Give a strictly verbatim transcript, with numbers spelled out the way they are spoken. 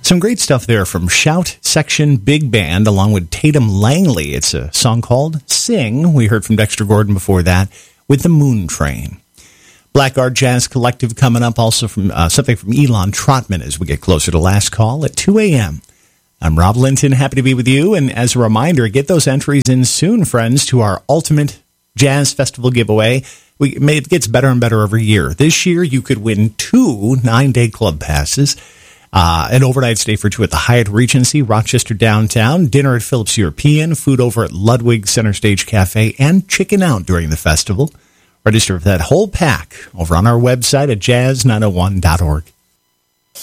Some great stuff there from Shout Section Big Band along with Tatum Langley. It's a song called Sing. We heard from Dexter Gordon before that with The Moon Train. Blackguard Jazz Collective coming up, also from uh, something from Elon Trotman as we get closer to last call at two a.m. I'm Rob Linton, happy to be with you. And as a reminder, get those entries in soon, friends, to our Ultimate Jazz Festival giveaway. We, it gets better and better every year. This year, you could win two nine-day club passes. Uh, an overnight stay for two at the Hyatt Regency, Rochester downtown, dinner at Phillips European, food over at Ludwig Center Stage Cafe, and chicken out during the festival. Register for that whole pack over on our website at jazz nine oh one dot org.